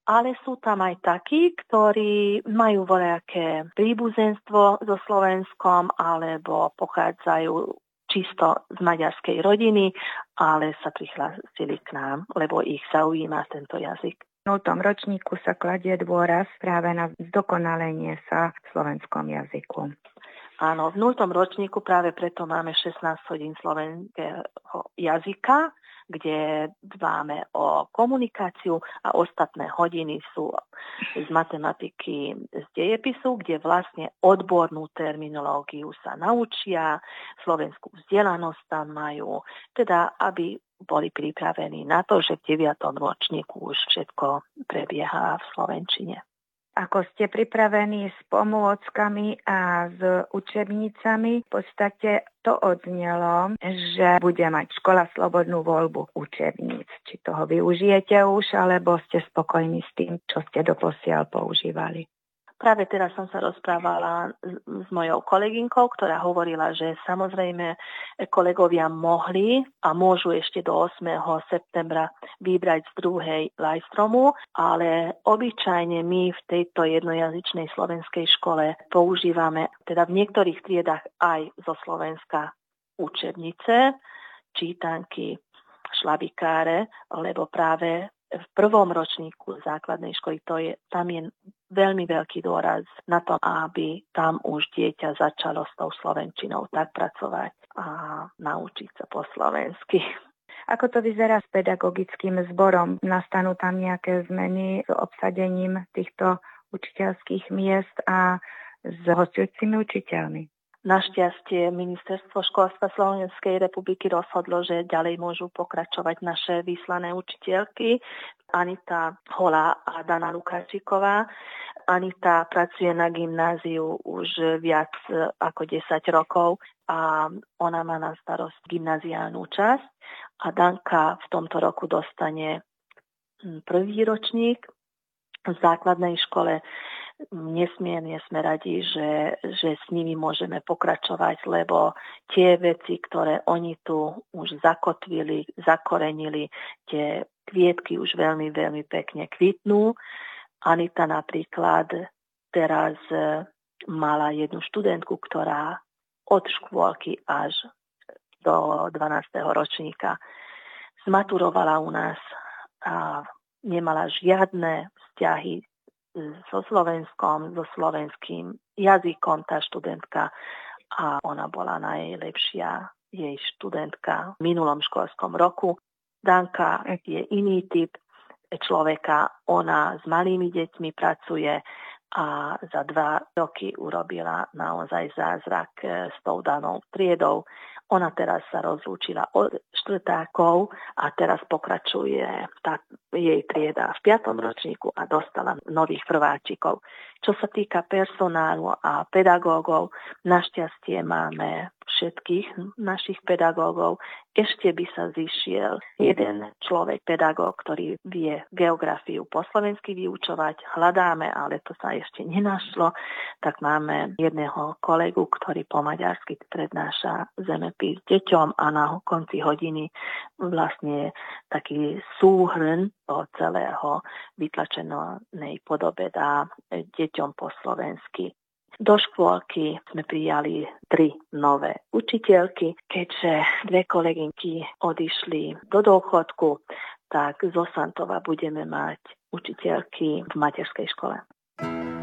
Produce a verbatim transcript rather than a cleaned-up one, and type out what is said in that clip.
ale sú tam aj takí, ktorí majú voľaké príbuzenstvo so Slovenskom alebo pochádzajú čisto z maďarskej rodiny, ale sa prihlásili k nám, lebo ich zaujíma tento jazyk. V nultom ročníku sa kladie dôraz práve na zdokonalenie sa v slovenskom jazyku. Áno, v nultom ročníku práve preto máme šestnásť hodín slovenského jazyka, kde dbáme o komunikáciu a ostatné hodiny sú z matematiky, z dejepisu, kde vlastne odbornú terminológiu sa naučia, slovenskú vzdelanosť tam majú, teda aby boli pripravení na to, že v deviatom ročníku už všetko prebieha v slovenčine. Ako ste pripravení s pomôckami a s učebnicami, v podstate to odznelo, že bude mať škola slobodnú voľbu učebníc. Či toho využijete už, alebo ste spokojní s tým, čo ste doposiaľ používali? Práve teraz som sa rozprávala s, s mojou kolegynkou, ktorá hovorila, že samozrejme kolegovia mohli a môžu ešte do ôsmeho septembra vybrať z druhej Lajstromu, ale obyčajne my v tejto jednojazyčnej slovenskej škole používame teda v niektorých triedách aj zo Slovenska učebnice, čítanky, šlabikáre, lebo práve v prvom ročníku základnej školy to je, tam je veľmi veľký dôraz na to, aby tam už dieťa začalo s tou slovenčinou tak pracovať a naučiť sa po slovensky. Ako to vyzerá s pedagogickým zborom? Nastanú tam nejaké zmeny s obsadením týchto učiteľských miest a s hostujúcimi učiteľmi? Našťastie Ministerstvo školstva Slovenskej republiky rozhodlo, že ďalej môžu pokračovať naše vyslané učiteľky. Anita Holá a Dana Lukáčiková. Anita pracuje na gymnáziu už viac ako desať rokov a ona má na starosť gymnáziálnu časť. A Danka v tomto roku dostane prvý ročník v základnej škole. Nesmierne sme radi, že, že s nimi môžeme pokračovať, lebo tie veci, ktoré oni tu už zakotvili, zakorenili, tie kvietky už veľmi, veľmi pekne kvitnú. Anita napríklad teraz mala jednu študentku, ktorá od škôlky až do dvanásteho ročníka zmaturovala u nás a nemala žiadne vzťahy so Slovenskom, so slovenským jazykom tá študentka a ona bola najlepšia jej študentka v minulom školskom roku. Danka je iný typ človeka, ona s malými deťmi pracuje a za dva roky urobila naozaj zázrak s tou danou triedou. Ona teraz sa rozlúčila od štvrtákov a teraz pokračuje tá jej trieda v piatom ročníku a dostala nových prváčikov. Čo sa týka personálu a pedagógov, našťastie máme všetkých našich pedagógov. Ešte by sa zišiel jeden človek, pedagóg, ktorý vie geografiu po slovensky vyučovať. Hľadáme, ale to sa ešte nenašlo. Tak máme jedného kolegu, ktorý po maďarsky prednáša zemepis deťom a na konci hodiny vlastne taký súhrn toho celého vytlačenej podobe dá deťom po slovensky. Do škôlky sme prijali tri nové učiteľky. Keďže dve kolegynky odišli do dôchodku, tak zo Santova budeme mať učiteľky v materskej škole.